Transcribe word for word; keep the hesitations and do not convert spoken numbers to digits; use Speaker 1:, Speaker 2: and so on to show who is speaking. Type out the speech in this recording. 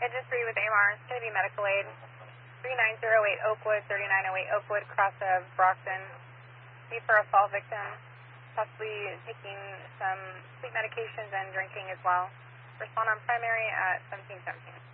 Speaker 1: Engine three with A M R. It's going to be medical aid. three nine zero eight Oakwood, thirty-nine oh eight Oakwood, cross of Brockton. Need for a fall victim. Possibly taking some sleep medications and drinking as well. Respond on primary at seventeen seventeen.